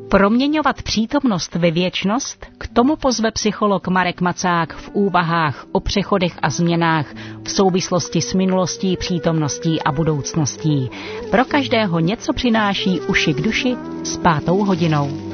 Proměňovat přítomnost ve věčnost, k tomu pozve psycholog Marek Macák v úvahách o přechodech a změnách v souvislosti s minulostí, přítomností a budoucností. Pro každého něco přináší uši k duši s 5. hodinou.